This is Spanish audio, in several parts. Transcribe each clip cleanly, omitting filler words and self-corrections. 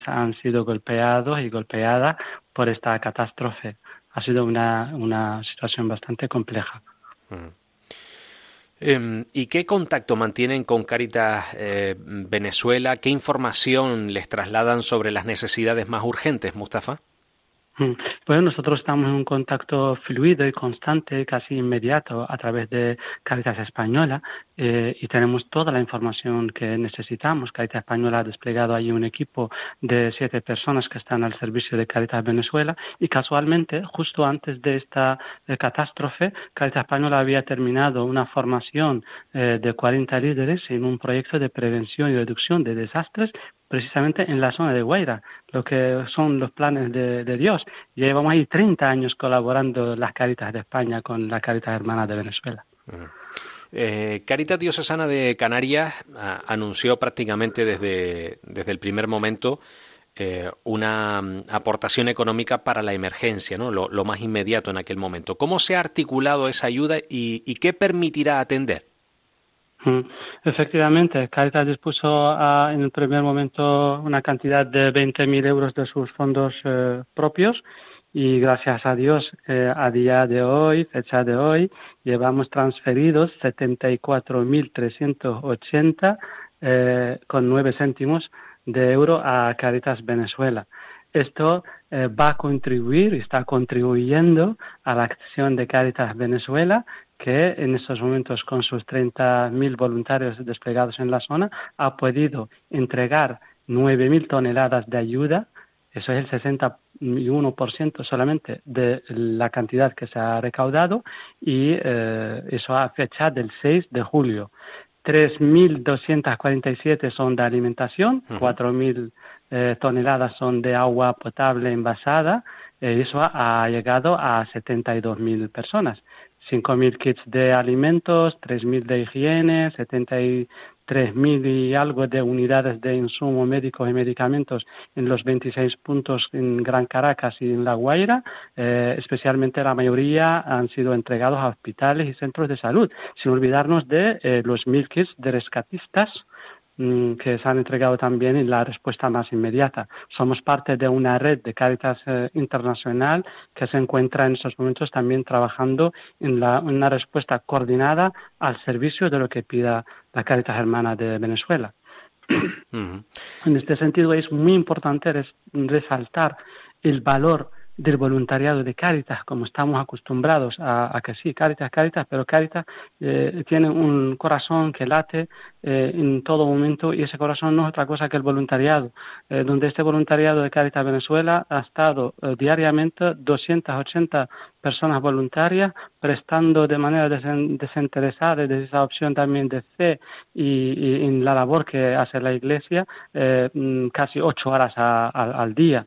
han sido golpeados y golpeadas por esta catástrofe. Ha sido una situación bastante compleja. ¿Y qué contacto mantienen con Cáritas Venezuela? ¿Qué información les trasladan sobre las necesidades más urgentes, Mustafa? Pues nosotros estamos en un contacto fluido y constante, casi inmediato, a través de Cáritas Española y tenemos toda la información que necesitamos. Cáritas Española ha desplegado allí un equipo de 7 personas que están al servicio de Cáritas Venezuela y casualmente, justo antes de esta catástrofe, Cáritas Española había terminado una formación de 40 líderes en un proyecto de prevención y reducción de desastres precisamente en la zona de Guaira, lo que son los planes de Dios. Llevamos ahí 30 años colaborando las Cáritas de España con la Cáritas Hermanas de Venezuela. Cáritas Diocesana de Canarias anunció prácticamente desde el primer momento una aportación económica para la emergencia, ¿no? Lo más inmediato en aquel momento. ¿Cómo se ha articulado esa ayuda y qué permitirá atender? Efectivamente, Cáritas dispuso en el primer momento una cantidad de 20.000 euros de sus fondos propios y gracias a Dios a día de hoy, fecha de hoy, llevamos transferidos 74.380 con 9 céntimos de euro a Cáritas Venezuela. Esto va a contribuir y está contribuyendo a la acción de Cáritas Venezuela, que en estos momentos con sus 30.000 voluntarios desplegados en la zona ha podido entregar 9.000 toneladas de ayuda. Eso es el 61% solamente de la cantidad que se ha recaudado y eso a fecha del 6 de julio. 3.247 son de alimentación, 4.000 toneladas son de agua potable envasada, eso ha llegado a 72.000 personas. 5.000 kits de alimentos, 3.000 de higiene, 73.000 y algo de unidades de insumos médicos y medicamentos en los 26 puntos en Gran Caracas y en La Guaira. Especialmente la mayoría han sido entregados a hospitales y centros de salud, sin olvidarnos de los 1.000 kits de rescatistas que se han entregado también en la respuesta más inmediata. Somos parte de una red de Cáritas internacional que se encuentra en estos momentos también trabajando en una respuesta coordinada al servicio de lo que pida la Cáritas Hermana de Venezuela. En este sentido es muy importante resaltar el valor del voluntariado de Cáritas, como estamos acostumbrados a que sí, Cáritas, pero Cáritas tiene un corazón que late en todo momento y ese corazón no es otra cosa que el voluntariado, donde este voluntariado de Cáritas Venezuela ha estado diariamente 280 personas voluntarias prestando de manera desinteresada desde esa opción también de fe y en la labor que hace la Iglesia casi 8 horas al día.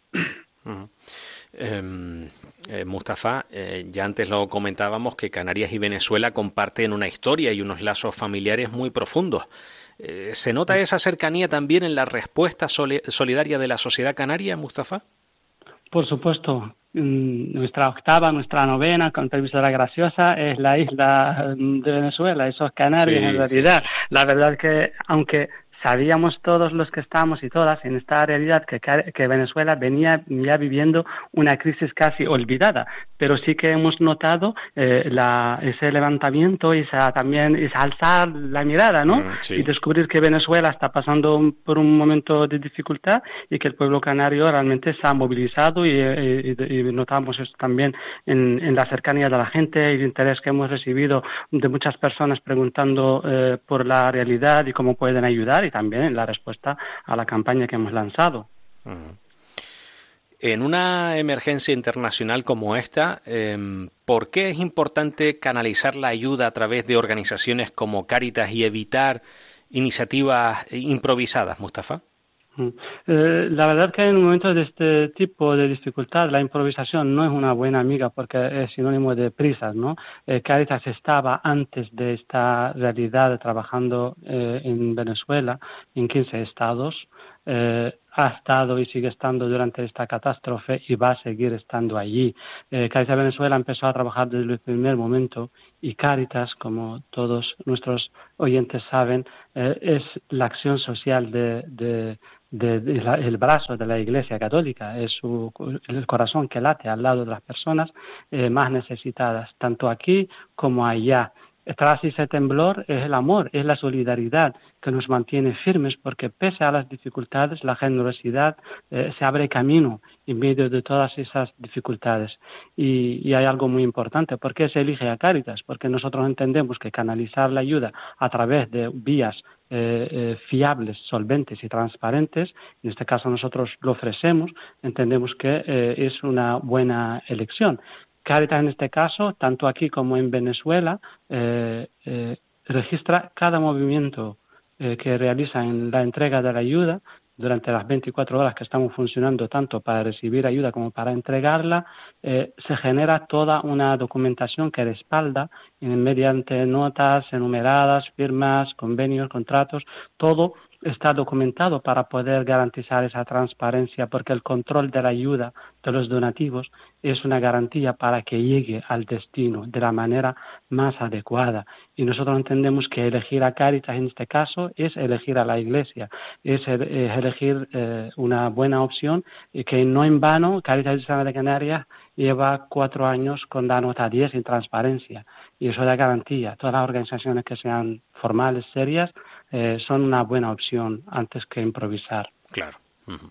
Mustafa, ya antes lo comentábamos que Canarias y Venezuela comparten una historia y unos lazos familiares muy profundos. ¿Se nota esa cercanía también en la respuesta solidaria de la sociedad canaria, Mustafa? Por supuesto. Nuestra octava, nuestra novena, con permiso de la graciosa, es la isla de Venezuela, eso es Canarias en realidad. Sí. La verdad que, aunque sabíamos todos los que estamos y todas en esta realidad que Venezuela venía ya viviendo una crisis casi olvidada, pero sí que hemos notado ese levantamiento y también alzar la mirada, ¿no? Sí. Y descubrir que Venezuela está pasando por un momento de dificultad y que el pueblo canario realmente se ha movilizado y notamos eso también en la cercanía de la gente y el interés que hemos recibido de muchas personas preguntando por la realidad y cómo pueden ayudar y también en la respuesta a la campaña que hemos lanzado. En una emergencia internacional como esta, ¿por qué es importante canalizar la ayuda a través de organizaciones como Cáritas y evitar iniciativas improvisadas, Mustafa? La verdad que en momentos de este tipo de dificultad la improvisación no es una buena amiga porque es sinónimo de prisas, ¿no? Cáritas estaba antes de esta realidad trabajando en Venezuela en 15 estados ha estado y sigue estando durante esta catástrofe y va a seguir estando allí. Cáritas Venezuela empezó a trabajar desde el primer momento y Cáritas, como todos nuestros oyentes saben, es la acción social el brazo de la Iglesia Católica, es el corazón que late al lado de las personas más necesitadas, tanto aquí como allá. Tras ese temblor es el amor, es la solidaridad que nos mantiene firmes, porque pese a las dificultades, la generosidad se abre camino en medio de todas esas dificultades. Y hay algo muy importante: ¿por qué se elige a Cáritas? Porque nosotros entendemos que canalizar la ayuda a través de vías fiables, solventes y transparentes, en este caso nosotros lo ofrecemos, entendemos que es una buena elección. Cáritas en este caso, tanto aquí como en Venezuela, registra cada movimiento que realiza en la entrega de la ayuda durante las 24 horas que estamos funcionando, tanto para recibir ayuda como para entregarla. Se genera toda una documentación que respalda mediante notas enumeradas, firmas, convenios, contratos, todo está documentado para poder garantizar esa transparencia, porque el control de la ayuda de los donativos es una garantía para que llegue al destino de la manera más adecuada. Y nosotros entendemos que elegir a Cáritas en este caso es elegir a la Iglesia, es elegir una buena opción, y que no en vano Cáritas Diocesana de Canarias lleva 4 años con la nota 10 en transparencia, y eso da garantía. Todas las organizaciones que sean formales, serias, son una buena opción antes que improvisar. Claro. Uh-huh.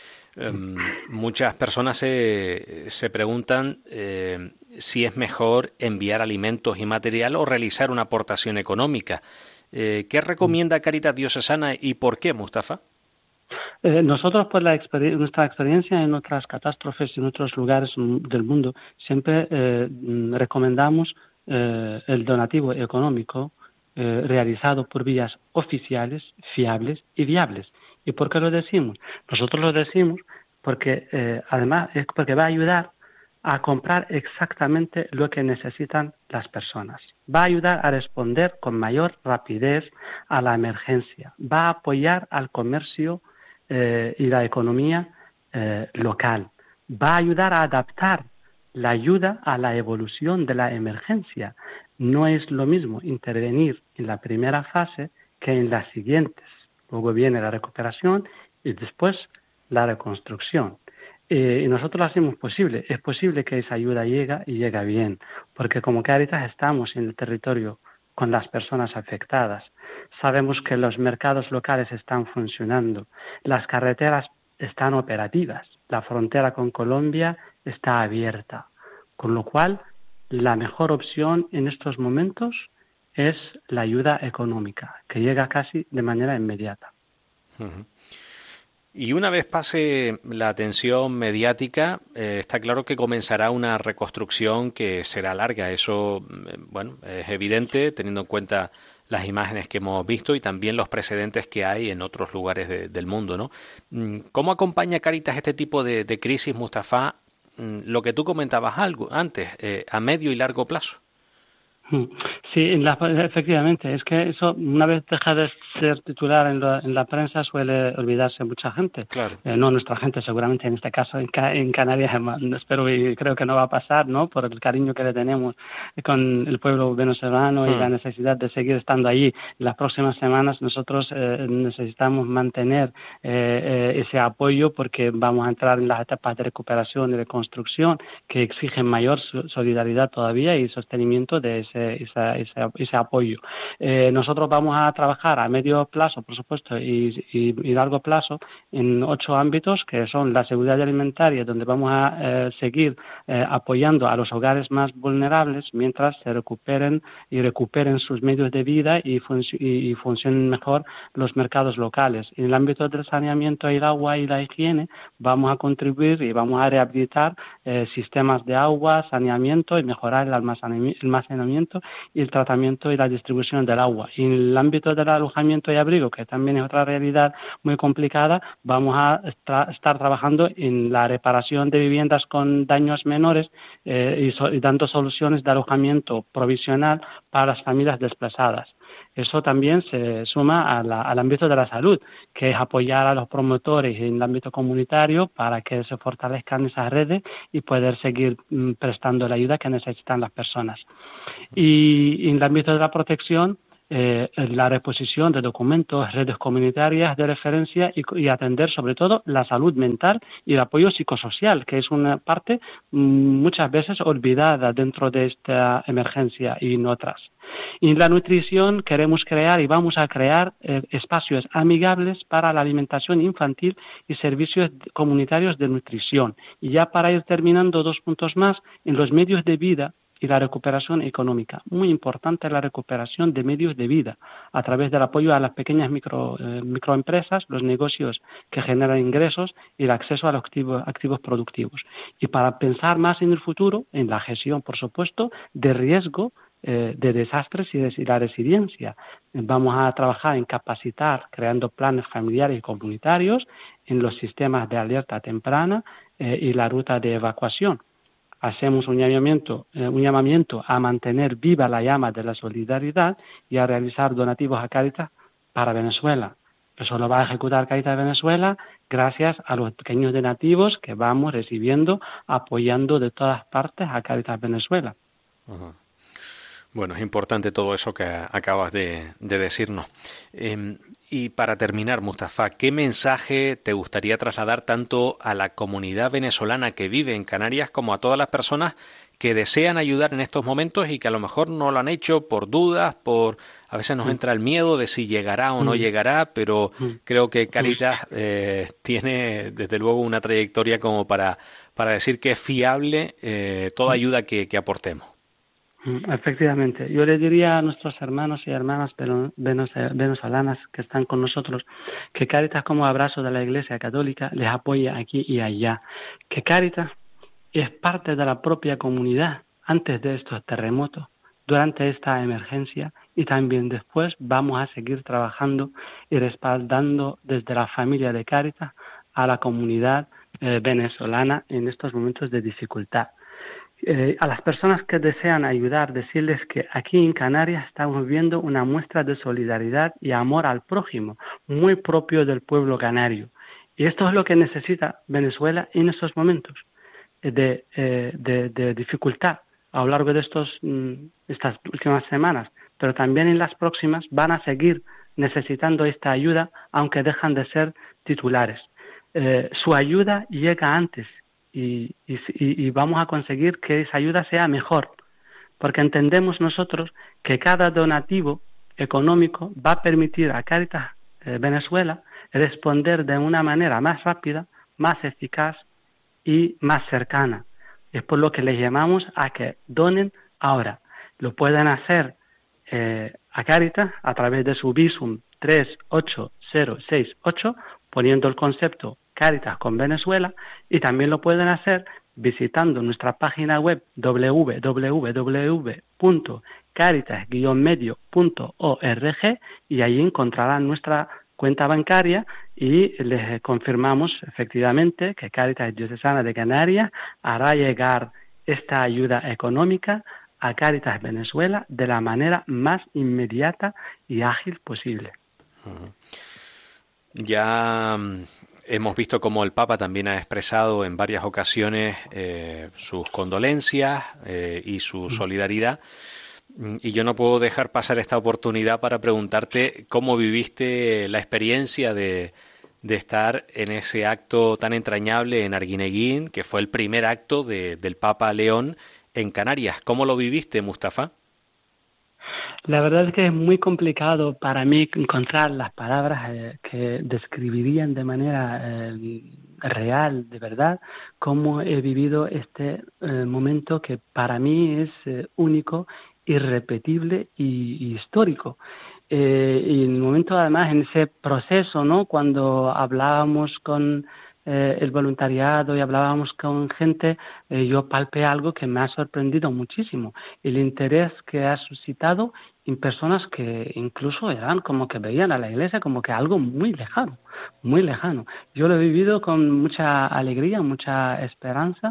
Muchas personas se preguntan si es mejor enviar alimentos y material o realizar una aportación económica. ¿Qué recomienda Cáritas Diocesana y por qué, Mustafa? Nosotros, por nuestra experiencia en otras catástrofes en otros lugares del mundo, siempre recomendamos el donativo económico realizado por vías oficiales, fiables y viables. ¿Y por qué lo decimos? Nosotros lo decimos porque además es porque va a ayudar a comprar exactamente lo que necesitan las personas. Va a ayudar a responder con mayor rapidez a la emergencia. Va a apoyar al comercio y la economía local. Va a ayudar a adaptar la ayuda a la evolución de la emergencia. No es lo mismo intervenir en la primera fase que en las siguientes. Luego viene la recuperación y después la reconstrucción. Y nosotros lo hacemos posible. Es posible que esa ayuda llegue y llega bien, porque como Cáritas estamos en el territorio con las personas afectadas. Sabemos que los mercados locales están funcionando, las carreteras están operativas, la frontera con Colombia está abierta, con lo cual la mejor opción en estos momentos es la ayuda económica, que llega casi de manera inmediata. Uh-huh. Y una vez pase la atención mediática, está claro que comenzará una reconstrucción que será larga. Eso, bueno, es evidente teniendo en cuenta las imágenes que hemos visto y también los precedentes que hay en otros lugares del mundo, ¿no? ¿Cómo acompaña Cáritas este tipo de crisis, Mustafa? Lo que tú comentabas antes, a medio y largo plazo. Sí, efectivamente, es que eso una vez deja de ser titular en la prensa suele olvidarse mucha gente. Claro. No nuestra gente, seguramente en este caso en Canarias, espero y creo que no va a pasar, ¿no? Por el cariño que le tenemos con el pueblo venezolano y la necesidad de seguir estando allí. En las próximas semanas nosotros necesitamos mantener ese apoyo, porque vamos a entrar en las etapas de recuperación y reconstrucción que exigen mayor solidaridad todavía y sostenimiento de ese apoyo. Nosotros vamos a trabajar a medio plazo, por supuesto, y largo plazo en 8 ámbitos, que son la seguridad alimentaria, donde vamos a seguir apoyando a los hogares más vulnerables mientras se recuperen sus medios de vida y funcionen mejor los mercados locales. En el ámbito del saneamiento, el agua y la higiene, vamos a contribuir y vamos a rehabilitar sistemas de agua, saneamiento y mejorar el almacenamiento y el tratamiento y la distribución del agua. Y en el ámbito del alojamiento y abrigo, que también es otra realidad muy complicada, vamos a estar trabajando en la reparación de viviendas con daños menores y dando soluciones de alojamiento provisional para las familias desplazadas. Eso también se suma al ámbito de la salud, que es apoyar a los promotores en el ámbito comunitario para que se fortalezcan esas redes y poder seguir prestando la ayuda que necesitan las personas. Y en el ámbito de la protección, la reposición de documentos, redes comunitarias de referencia y atender sobre todo la salud mental y el apoyo psicosocial, que es una parte muchas veces olvidada dentro de esta emergencia y en otras. Y en la nutrición queremos crear y vamos a crear espacios amigables para la alimentación infantil y servicios comunitarios de nutrición. Y ya para ir terminando, 2 puntos más, en los medios de vida y la recuperación económica. Muy importante la recuperación de medios de vida a través del apoyo a las pequeñas microempresas, los negocios que generan ingresos y el acceso a los activos productivos. Y para pensar más en el futuro, en la gestión, por supuesto, de riesgo de desastres y la resiliencia. Vamos a trabajar en capacitar, creando planes familiares y comunitarios, en los sistemas de alerta temprana y la ruta de evacuación. Hacemos un llamamiento a mantener viva la llama de la solidaridad y a realizar donativos a Cáritas para Venezuela. Eso lo va a ejecutar Cáritas Venezuela gracias a los pequeños donativos que vamos recibiendo, apoyando de todas partes a Cáritas Venezuela. Uh-huh. Bueno, es importante todo eso que acabas de decirnos. Y para terminar, Mustafa, ¿qué mensaje te gustaría trasladar tanto a la comunidad venezolana que vive en Canarias como a todas las personas que desean ayudar en estos momentos y que a lo mejor no lo han hecho por dudas, a veces nos entra el miedo de si llegará o no llegará, pero creo que Cáritas tiene desde luego una trayectoria como para decir que es fiable toda ayuda que aportemos? Efectivamente, yo le diría a nuestros hermanos y hermanas venezolanas que están con nosotros que Cáritas, como abrazo de la Iglesia Católica, les apoya aquí y allá, que Cáritas es parte de la propia comunidad antes de estos terremotos, durante esta emergencia y también después vamos a seguir trabajando y respaldando desde la familia de Cáritas a la comunidad venezolana en estos momentos de dificultad. A las personas que desean ayudar, decirles que aquí en Canarias estamos viendo una muestra de solidaridad y amor al prójimo, muy propio del pueblo canario. Y esto es lo que necesita Venezuela en estos momentos de dificultad a lo largo de estas últimas semanas, pero también en las próximas van a seguir necesitando esta ayuda, aunque dejan de ser titulares. Su ayuda llega antes. Y vamos a conseguir que esa ayuda sea mejor, porque entendemos nosotros que cada donativo económico va a permitir a Cáritas Venezuela responder de una manera más rápida, más eficaz y más cercana. Es por lo que les llamamos a que donen ahora. Lo pueden hacer a Cáritas a través de su Bizum 38068, poniendo el concepto Cáritas con Venezuela, y también lo pueden hacer visitando nuestra página web www.caritas-medio.org y allí encontrarán nuestra cuenta bancaria y les confirmamos efectivamente que Cáritas Diocesana de Canarias hará llegar esta ayuda económica a Cáritas Venezuela de la manera más inmediata y ágil posible. Ya hemos visto cómo el Papa también ha expresado en varias ocasiones sus condolencias y su solidaridad. Y yo no puedo dejar pasar esta oportunidad para preguntarte cómo viviste la experiencia de estar en ese acto tan entrañable en Arguineguín, que fue el primer acto del Papa León en Canarias. ¿Cómo lo viviste, Mustafa? La verdad es que es muy complicado para mí encontrar las palabras que describirían de manera real, de verdad, cómo he vivido este momento que para mí es único, irrepetible y histórico. Y en el momento, además, en ese proceso, ¿no? Cuando hablábamos con el voluntariado y hablábamos con gente, yo palpé algo que me ha sorprendido muchísimo, el interés que ha suscitado en personas que incluso eran como que veían a la iglesia como que algo muy lejano, muy lejano. Yo lo he vivido con mucha alegría, mucha esperanza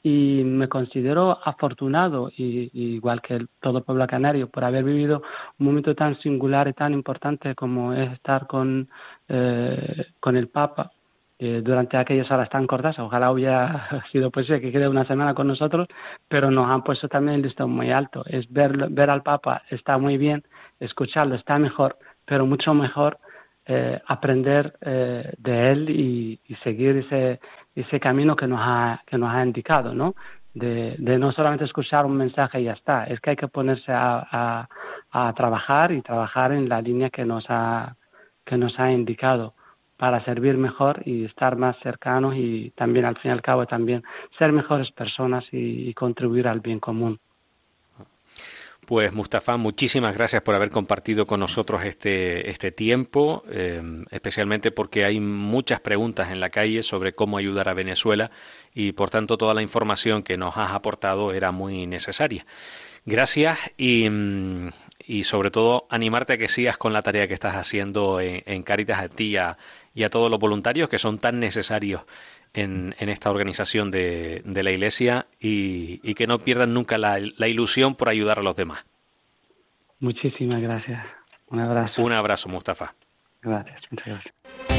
y me considero afortunado, igual que todo el pueblo canario, por haber vivido un momento tan singular y tan importante como es estar con el Papa durante aquellas horas tan cortas. Ojalá hubiera sido posible que quede una semana con nosotros, pero nos han puesto también el listón muy alto. Es ver al Papa está muy bien, escucharlo está mejor, pero mucho mejor aprender de él y seguir ese camino que nos ha indicado, ¿no? De no solamente escuchar un mensaje y ya está, es que hay que ponerse a trabajar y trabajar en la línea que nos ha indicado para servir mejor y estar más cercanos y también, al fin y al cabo, también ser mejores personas y contribuir al bien común. Pues Mustafa, muchísimas gracias por haber compartido con nosotros este tiempo, especialmente porque hay muchas preguntas en la calle sobre cómo ayudar a Venezuela y por tanto toda la información que nos has aportado era muy necesaria. Gracias y sobre todo animarte a que sigas con la tarea que estás haciendo en Cáritas, a ti y a todos los voluntarios que son tan necesarios en esta organización de la Iglesia y que no pierdan nunca la ilusión por ayudar a los demás. Muchísimas gracias. Un abrazo. Un abrazo, Mustafa. Gracias, muchas gracias.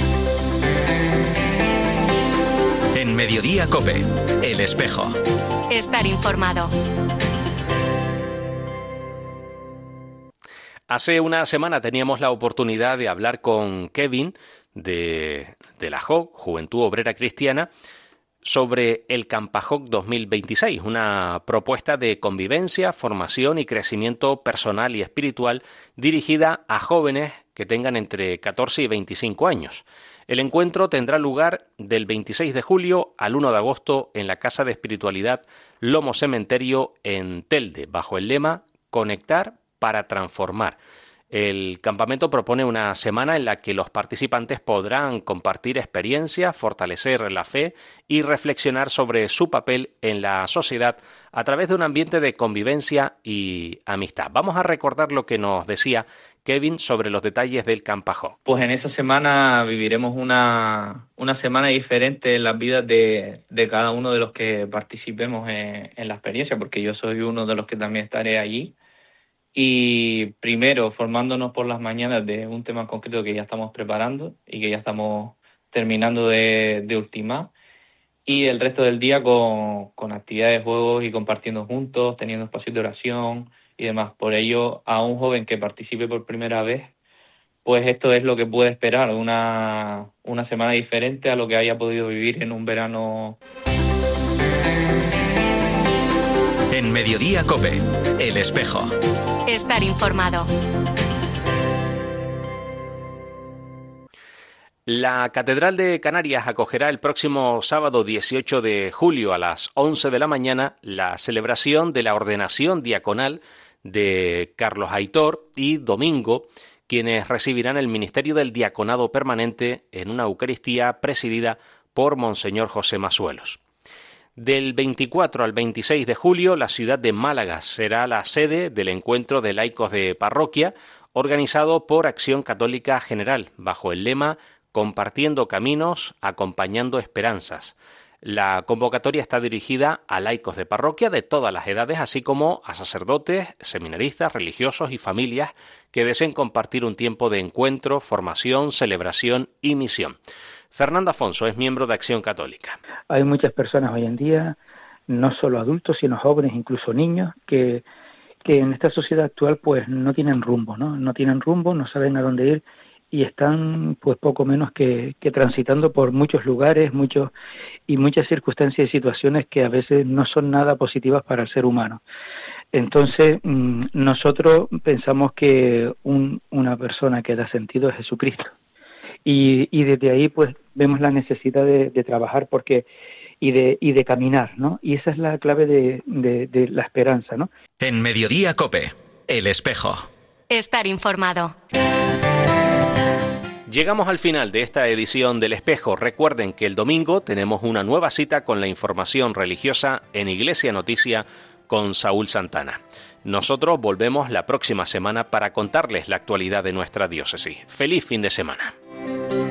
En Mediodía COPE, El Espejo. Estar informado. Hace una semana teníamos la oportunidad de hablar con Kevin de la JOC, Juventud Obrera Cristiana, sobre el Campajoc 2026, una propuesta de convivencia, formación y crecimiento personal y espiritual dirigida a jóvenes que tengan entre 14 y 25 años. El encuentro tendrá lugar del 26 de julio al 1 de agosto en la Casa de Espiritualidad Lomo Cementerio en Telde, bajo el lema Conectar para transformar. El campamento propone una semana en la que los participantes podrán compartir experiencias, fortalecer la fe y reflexionar sobre su papel en la sociedad a través de un ambiente de convivencia y amistad. Vamos a recordar lo que nos decía Kevin sobre los detalles del Campajoc. Pues en esa semana viviremos una semana diferente en las vidas de cada uno de los que participemos en la experiencia, porque yo soy uno de los que también estaré allí. Y primero formándonos por las mañanas de un tema concreto que ya estamos preparando y que ya estamos terminando de ultimar, y el resto del día con actividades, juegos y compartiendo juntos, teniendo espacios de oración y demás. Por ello, a un joven que participe por primera vez, pues esto es lo que puede esperar, una semana diferente a lo que haya podido vivir en un verano. En Mediodía COPE, El Espejo. Estar informado. La Catedral de Canarias acogerá el próximo sábado 18 de julio a las 11 de la mañana la celebración de la ordenación diaconal de Carlos Aitor y Domingo, quienes recibirán el ministerio del diaconado permanente en una Eucaristía presidida por Monseñor José Masuelos. Del 24 al 26 de julio, la ciudad de Málaga será la sede del encuentro de laicos de parroquia, organizado por Acción Católica General, bajo el lema Compartiendo Caminos, Acompañando Esperanzas. La convocatoria está dirigida a laicos de parroquia de todas las edades, así como a sacerdotes, seminaristas, religiosos y familias que deseen compartir un tiempo de encuentro, formación, celebración y misión. Fernando Afonso es miembro de Acción Católica. Hay muchas personas hoy en día, no solo adultos, sino jóvenes, incluso niños, que en esta sociedad actual pues no tienen rumbo, no tienen rumbo, no saben a dónde ir y están pues poco menos que transitando por muchos lugares, muchas circunstancias y situaciones que a veces no son nada positivas para el ser humano. Entonces, nosotros pensamos que una persona que da sentido es Jesucristo. Y desde ahí pues vemos la necesidad de trabajar y de caminar, ¿no? Y esa es la clave de la esperanza, ¿no? En Mediodía COPE, El Espejo. Estar informado. Llegamos al final de esta edición del Espejo. Recuerden que el domingo tenemos una nueva cita con la información religiosa en Iglesia Noticia con Saúl Santana. Nosotros volvemos la próxima semana para contarles la actualidad de nuestra diócesis. ¡Feliz fin de semana!